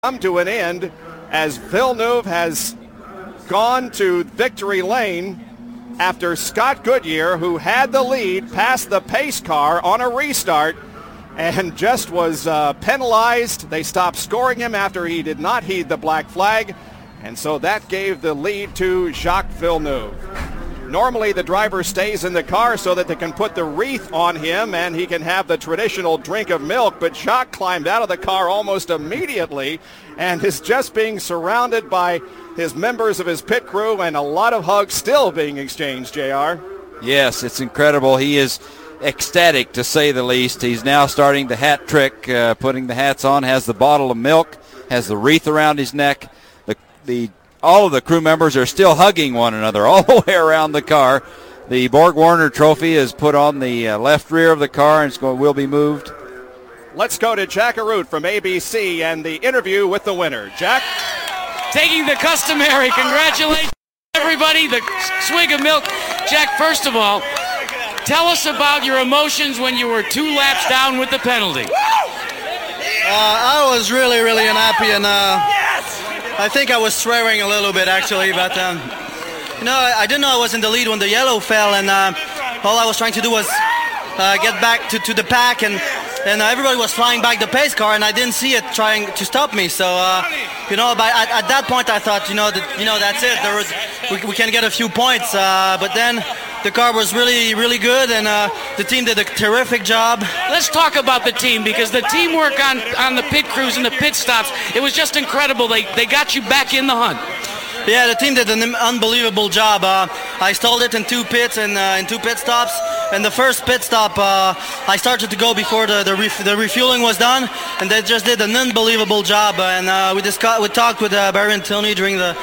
come to an end as Villeneuve has gone to victory lane after Scott Goodyear, who had the lead, passed the pace car on a restart and just was penalized. They stopped scoring him after he did not heed the black flag, and so that gave the lead to Jacques Villeneuve. Normally the driver stays in the car so that they can put the wreath on him and he can have the traditional drink of milk, but Jacques climbed out of the car almost immediately and is just being surrounded by his members of his pit crew and a lot of hugs still being exchanged, JR. Yes, it's incredible. He is ecstatic, to say the least. He's now starting the hat trick, putting the hats on, has the bottle of milk, has the wreath around his neck. All of the crew members are still hugging one another all the way around the car. The Borg Warner trophy is put on the left rear of the car and will be moved. Let's go to Jack Arute from ABC and the interview with the winner. Jack? Taking the customary congratulations, everybody, the swig of milk. Jack, first of all, tell us about your emotions when you were 2 laps down with the penalty. I was really unhappy, and I think I was swearing a little bit, actually, but I didn't know I was in the lead when the yellow fell, and all I was trying to do was get back to the pack, and everybody was flying back the pace car, and I didn't see it trying to stop me. So at that point I thought, that's it. We can get a few points, but then the car was really good, and the team did a terrific job. Let's talk about the team, because the teamwork on the pit crews and the pit stops, it was just incredible. They got you back in the hunt. Yeah, the team did an unbelievable job. I stalled it in 2 pits and in 2 pit stops. And the first pit stop, I started to go before the refueling was done, and they just did an unbelievable job. And we talked with Barry and Tony during the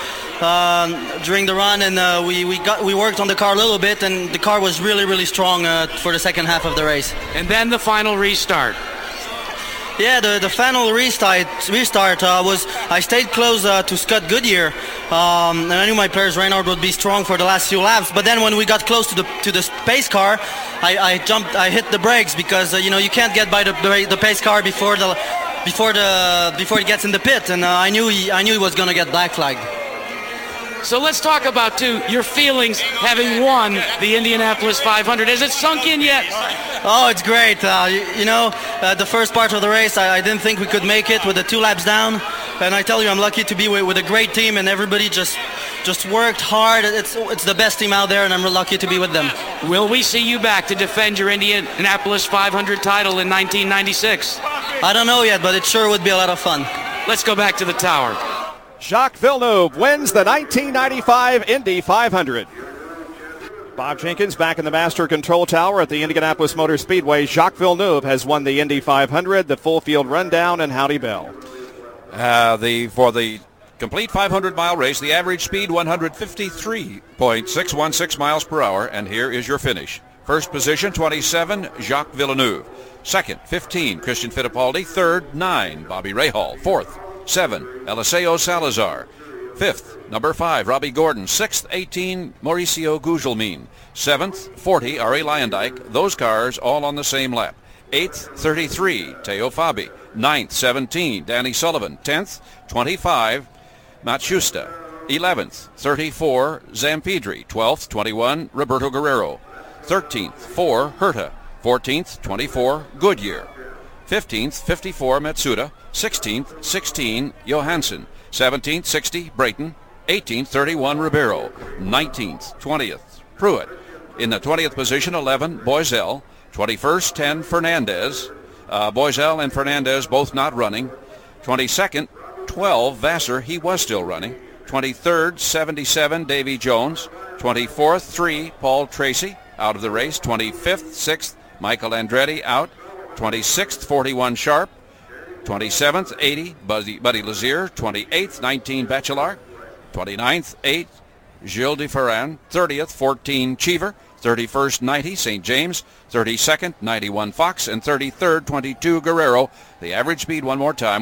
run, and we worked on the car a little bit, and the car was really strong for the second half of the race. And then the final restart. Yeah, the final restart was, I stayed close to Scott Goodyear, and I knew my players Reynard would be strong for the last few laps. But then when we got close to the pace car, I hit the brakes, because you can't get by the pace car before it gets in the pit, and I knew he was going to get black flagged. So let's talk about, too, your feelings having won the Indianapolis 500. Has it sunk in yet? Oh, it's great. The first part of the race, I didn't think we could make it with the 2 laps down. And I tell you, I'm lucky to be with a great team, and everybody just worked hard. It's the best team out there, and I'm lucky to be with them. Will we see you back to defend your Indianapolis 500 title in 1996? I don't know yet, but it sure would be a lot of fun. Let's go back to the tower. Jacques Villeneuve wins the 1995 Indy 500. Bob Jenkins back in the master control tower at the Indianapolis Motor Speedway. Jacques Villeneuve has won the Indy 500, the full field rundown, and Howdy Bell. For the complete 500-mile race, the average speed 153.616 miles per hour, and here is your finish. First position, 27, Jacques Villeneuve. Second, 15, Christian Fittipaldi. Third, 9, Bobby Rahal. Fourth, 7, Eliseo Salazar. 5th, number 5, Robbie Gordon. 6th, 18, Mauricio Gugelmin. 7th, 40, Ari Luyendyk. Those cars all on the same lap. 8th, 33, Teo Fabi. 9th, 17, Danny Sullivan. 10th, 25, Matsushita. 11th, 34, Zampedri. 12th, 21, Roberto Guerrero. 13th, 4, Herta. 14th, 24, Goodyear. 15th, 54, Matsuda. 16th, 16, Johansson. 17th, 60, Brayton. 18th, 31, Ribeiro. 19th, 20th, Pruitt. In the 20th position, 11, Boisel. 21st, 10, Fernandez. Boisel and Fernandez both not running. 22nd, 12, Vassar. He was still running. 23rd, 77, Davy Jones. 24th, 3, Paul Tracy out of the race. 25th, 6th, Michael Andretti out. 26th, 41, Sharp. 27th, 80, Buddy Lazier. 28th, 19, Bachelard. 29th, 8, Gilles de Ferran. 30th, 14, Cheever. 31st, 90, St. James. 32nd, 91, Fox. And 33rd, 22, Guerrero. The average speed, one more time,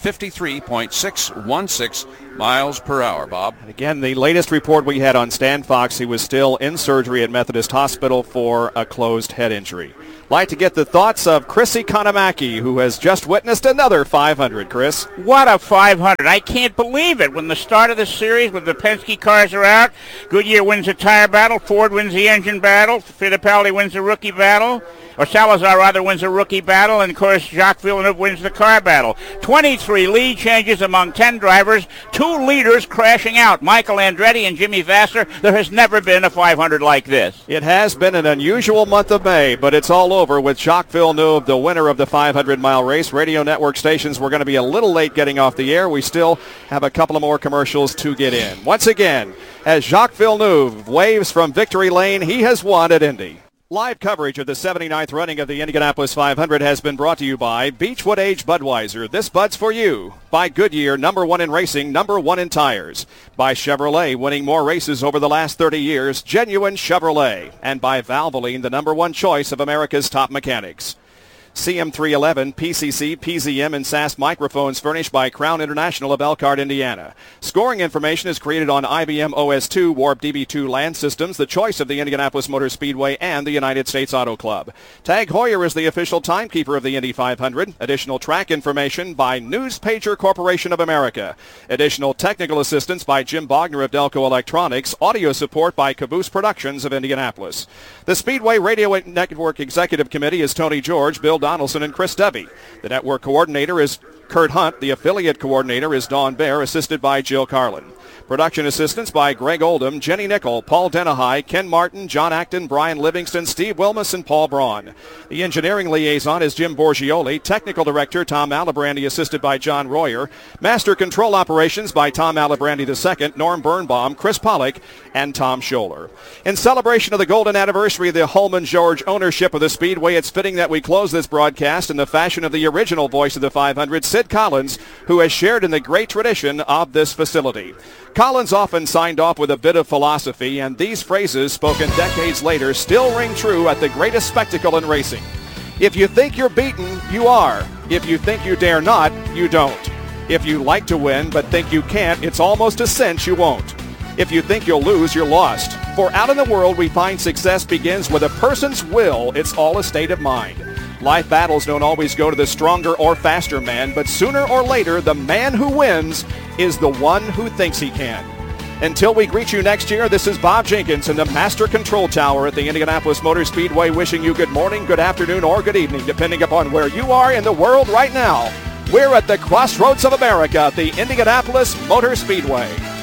153.616 miles per hour, Bob. And again, the latest report we had on Stan Fox, he was still in surgery at Methodist Hospital for a closed head injury. Like to get the thoughts of Chris Economaki, who has just witnessed another 500, Chris. What a 500. I can't believe it. When the start of the series, when the Penske cars are out, Goodyear wins the tire battle, Ford wins the engine battle, Fittipaldi wins the rookie battle, or Salazar rather wins the rookie battle, and of course Jacques Villeneuve wins the car battle. 23 lead changes among 10 drivers, 2 leaders crashing out, Michael Andretti and Jimmy Vasser. There has never been a 500 like this. It has been an unusual month of May, but it's all over with Jacques Villeneuve, the winner of the 500-mile race. Radio network stations, we're going to be a little late getting off the air. We still have a couple of more commercials to get in. Once again, as Jacques Villeneuve waves from victory lane, he has won at Indy. Live coverage of the 79th running of the Indianapolis 500 has been brought to you by Beechwood Age Budweiser. This Bud's for you. By Goodyear, #1 in racing, #1 in tires. By Chevrolet, winning more races over the last 30 years, genuine Chevrolet. And by Valvoline, the #1 choice of America's top mechanics. CM311, PCC, PZM, and SAS microphones furnished by Crown International of Elkhart, Indiana. Scoring information is created on IBM OS2, Warp DB2 land systems, the choice of the Indianapolis Motor Speedway and the United States Auto Club. Tag Heuer is the official timekeeper of the Indy 500. Additional track information by Newspager Corporation of America. Additional technical assistance by Jim Bogner of Delco Electronics. Audio support by Caboose Productions of Indianapolis. The Speedway Radio Network Executive Committee is Tony George, Bill Donaldson, and Chris Dubby. The network coordinator is Kurt Hunt. The affiliate coordinator is Dawn Baer, assisted by Jill Carlin. Production assistance by Greg Oldham, Jenny Nickel, Paul Denahai, Ken Martin, John Acton, Brian Livingston, Steve Wilmus, and Paul Braun. The engineering liaison is Jim Borgioli. Technical director Tom Alabrandy, assisted by John Royer. Master control operations by Tom Alabrandy II, Norm Birnbaum, Chris Pollock, and Tom Scholler. In celebration of the golden anniversary of the Holman George ownership of the Speedway, it's fitting that we close this broadcast in the fashion of the original voice of the 500, Sid Collins, who has shared in the great tradition of this facility. Collins often signed off with a bit of philosophy, and these phrases, spoken decades later, still ring true at the greatest spectacle in racing. If you think you're beaten, you are. If you think you dare not, you don't. If you like to win but think you can't, it's almost a cinch you won't. If you think you'll lose, you're lost. For out in the world, we find success begins with a person's will. It's all a state of mind. Life battles don't always go to the stronger or faster man, but sooner or later, the man who wins is the one who thinks he can. Until we greet you next year, this is Bob Jenkins in the Master Control Tower at the Indianapolis Motor Speedway, wishing you good morning, good afternoon, or good evening, depending upon where you are in the world right now. We're at the crossroads of America at the Indianapolis Motor Speedway.